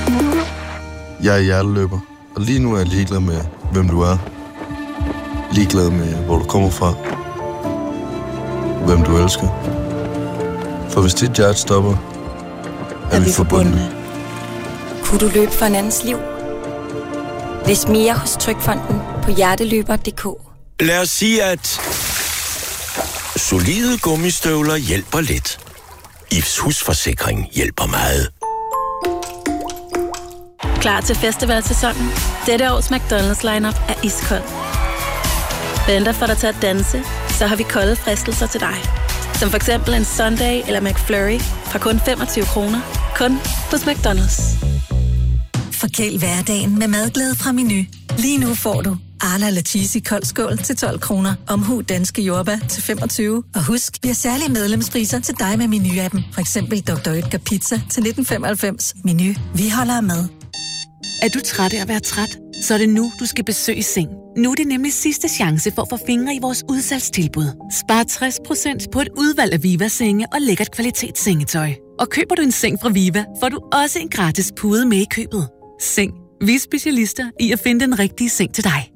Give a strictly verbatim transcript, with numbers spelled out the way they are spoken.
Jeg er hjerteløber, og lige nu er jeg ligeglad med, hvem du er. Ligeglad med, hvor du kommer fra. Hvem du elsker. For hvis dit hjerte stopper, er, er vi forbundne. Kunne du løbe for en andens liv? Læs mere hos Trygfonden på hjerteløber punktum d k. Lad os sige, at solide gummistøvler hjælper lidt. Ifs husforsikring hjælper meget. Klar til festivalsæsonen? Dette års McDonald's lineup er iskold. Venter for dig til at danse, så har vi kolde fristelser til dig. Som for eksempel en Sunday eller McFlurry fra kun femogtyve kroner. Kun hos McDonald's. Forkæl hverdagen med madglæde fra Menu. Lige nu får du Arla eller cheesy kold skål til tolv kroner. Omhu danske jordbær til femogtyve. Og husk, vi har særlige medlemspriser til dig med Menu-appen. For eksempel doktor Oetker Pizza til nitten femoghalvfems. Menu. Vi holder med. Er du træt af at være træt? Så er det nu, du skal besøge Seng. Nu er det nemlig sidste chance for at få fingre i vores udsalgstilbud. Spar tres procent på et udvalg af Viva-senge og lækkert kvalitetssengetøj. Og køber du en seng fra Viva, får du også en gratis pude med i købet. Seng. Vi er specialister i at finde den rigtige seng til dig.